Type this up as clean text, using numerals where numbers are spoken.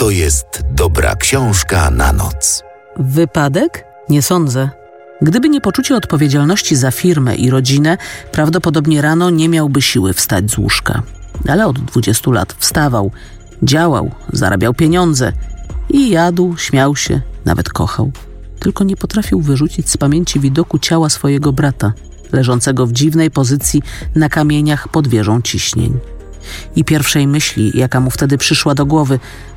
to jest dobra książka na noc. Wypadek? Nie sądzę. Gdyby nie poczucie odpowiedzialności za firmę i rodzinę, prawdopodobnie rano nie miałby siły wstać z łóżka. Ale od 20 lat wstawał, działał, zarabiał pieniądze i jadł, śmiał się, nawet kochał. Tylko nie potrafił wyrzucić z pamięci widoku ciała swojego brata, leżącego w dziwnej pozycji na kamieniach pod wieżą ciśnień. I pierwszej myśli, jaka mu wtedy przyszła do głowy,